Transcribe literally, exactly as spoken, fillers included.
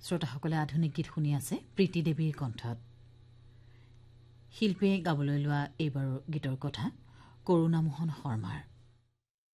শ্ৰোতাসকলে আধুনিক গীত শুনি আছে প্ৰীতি দেৱীৰ কণ্ঠত। শিল্পীয়ে গাবলৈ লোৱা এইবাৰৰ গীতৰ কথা কৰুণামোহন শৰ্মাৰ।